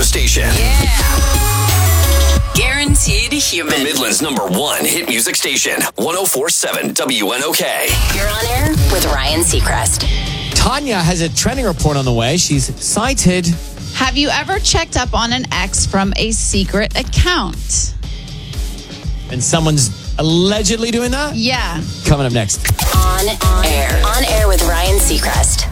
radio station. Yeah. Guaranteed human. The Midland's #1 hit music station. 104.7 WNOK. You're on air with Ryan Seacrest. Tanya has a trending report on the way. She's cited. Have you ever checked up on an ex from a secret account? And someone's allegedly doing that? Yeah. Coming up next. On air with Ryan Seacrest.